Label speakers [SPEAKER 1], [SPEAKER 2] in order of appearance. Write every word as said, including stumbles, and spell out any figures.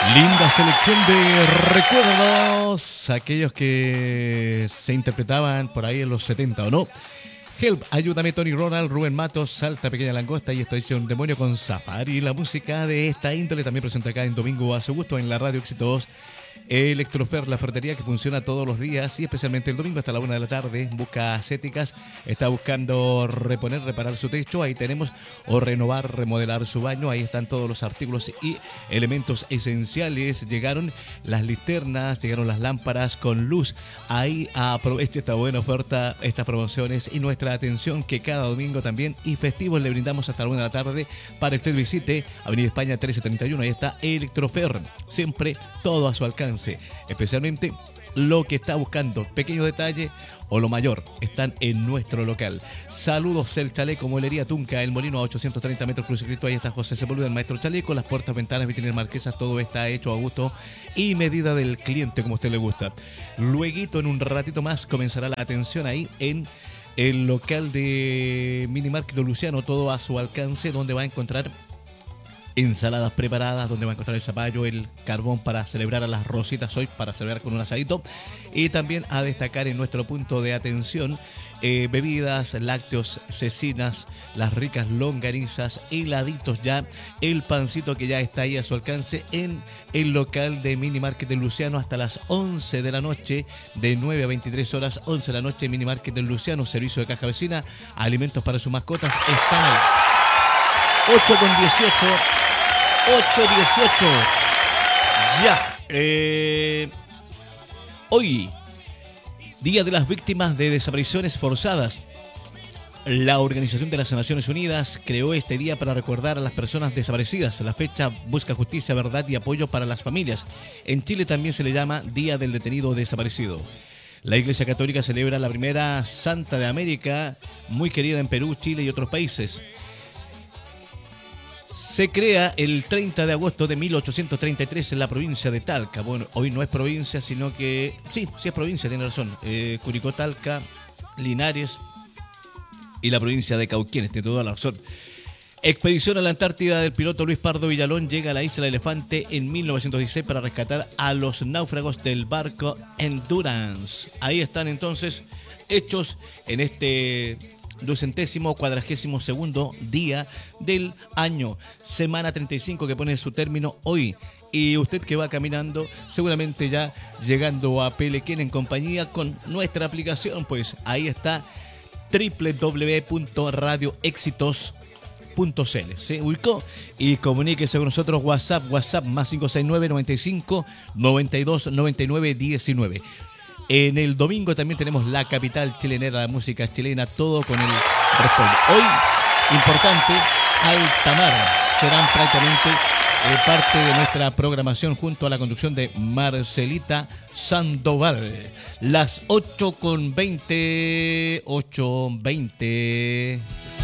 [SPEAKER 1] Linda selección de recuerdos, aquellos que se interpretaban por ahí en los setenta, ¿o no? Help, Ayúdame, Tony Ronald, Rubén Matos, Salta Pequeña Langosta y esto dice Un Demonio con Safari. La música de esta índole también presenta acá en Domingo a su gusto en la Radio Éxitos. Electrofer, la ferretería que funciona todos los días y especialmente el domingo hasta la una de la tarde. Busca ascéticas, está buscando reponer, reparar su techo. Ahí tenemos, o renovar, remodelar su baño. Ahí están todos los artículos y elementos esenciales. Llegaron las linternas, llegaron las lámparas con luz. Ahí aproveche esta buena oferta, estas promociones y nuestra atención que cada domingo también y festivos le brindamos hasta la una de la tarde para que usted visite Avenida España trece treinta y uno. Ahí está Electrofer, siempre todo a su alcance. Especialmente lo que está buscando, pequeño detalle o lo mayor, están en nuestro local. Saludos, el Chaleco, Molería Tunca, El Molino a ochocientos treinta metros Cruz y Cristo. Ahí está José Sepúlveda, el Maestro Chaleco. Las puertas, ventanas, vitrinas, marquesas, todo está hecho a gusto y medida del cliente como a usted le gusta. Lueguito, en un ratito más, comenzará la atención ahí en el local de Minimarket Luciano, todo a su alcance, donde va a encontrar ensaladas preparadas, donde va a encontrar el zapallo, el carbón para celebrar a las rositas hoy, para celebrar con un asadito. Y también a destacar en nuestro punto de atención eh, bebidas, lácteos, cecinas, las ricas longanizas, heladitos ya, el pancito que ya está ahí a su alcance en el local de Mini Market de Luciano hasta las once de la noche, de nueve a veintitrés horas, once de la noche, Mini Market de Luciano, servicio de caja vecina, alimentos para sus mascotas, están ahí. ocho con dieciocho, ocho dieciocho. Ya. Eh, hoy, Día de las Víctimas de Desapariciones Forzadas. La Organización de las Naciones Unidas creó este día para recordar a las personas desaparecidas. La fecha busca justicia, verdad y apoyo para las familias. En Chile también se le llama Día del Detenido Desaparecido. La Iglesia Católica celebra la primera Santa de América, muy querida en Perú, Chile y otros países. Se crea el treinta de agosto de mil ochocientos treinta y tres en la provincia de Talca. Bueno, hoy no es provincia, sino que... Sí, sí es provincia, tiene razón. Eh, Curicó, Talca, Linares y la provincia de Cauquienes, tiene toda la razón. Expedición a la Antártida del piloto Luis Pardo Villalón llega a la isla Elefante en mil novecientos dieciséis para rescatar a los náufragos del barco Endurance. Ahí están entonces hechos en este... ducentésimo cuadragésimo segundo día del año, semana treinta y cinco que pone su término hoy. Y usted que va caminando, seguramente ya llegando a Pelequén en compañía con nuestra aplicación, pues ahí está doble u doble u doble u punto radio éxitos punto c l. Se ubicó y comuníquese con nosotros. WhatsApp, WhatsApp más cinco seis nueve, noventa y cinco, noventa y dos, noventa y nueve, diecinueve. En el domingo también tenemos la capital chilenera, la música chilena, todo con el responde. Hoy, importante, alta mar serán prácticamente eh, parte de nuestra programación junto a la conducción de Marcelita Sandoval. Las ocho con veinte, ocho veinte.